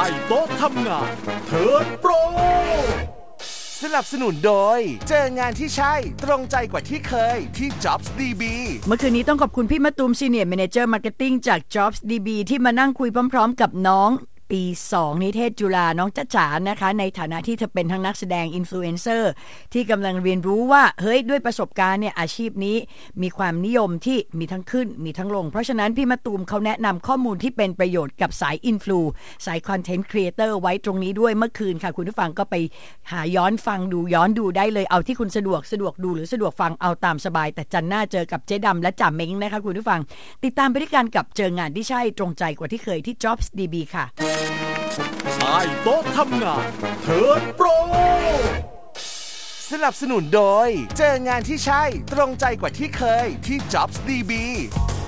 โต๊ะทำงานเทิร์นโปรสนับสนุนโดยเจองานที่ใช่ตรงใจกว่าที่เคยที่ JobsDB เมื่อคืนนี้ต้องขอบคุณพี่มะตูม Senior Manager Marketing จาก JobsDB ที่มานั่งคุยพร้อมๆกับน้องปี2นิเทศจุฬาน้องจ๊ะจ๋านะคะในฐานะที่เธอเป็นทั้งนักแสดงอินฟลูเอนเซอร์ที่กำลังเรียนรู้ว่าเฮ้ยด้วยประสบการณ์เนี่ยอาชีพนี้มีความนิยมที่มีทั้งขึ้นมีทั้งลงเพราะฉะนั้นพี่มะตูมเขาแนะนำข้อมูลที่เป็นประโยชน์กับสายอินฟลูสายคอนเทนต์ครีเอเตอร์ไว้ตรงนี้ด้วยเมื่อคืนค่ะคุณผู้ฟังก็ไปหาย้อนดูได้เลยเอาที่คุณสะดวกดูหรือสะดวกฟังเอาตามสบายแต่จันทร์หน้าเจอกับเจ๊ดำและจ่าเม้งนะคะคุณผู้ฟังติดตามไปด้วยกันกับเจองานที่ใช่ตรงใจกว่าที่เคยที่ JobsDB ค่ะใต้โต๊ะทำงานเทิร์นโปรสนับสนุนโดยเจองานที่ใช่ตรงใจกว่าที่เคยที่ JobsDB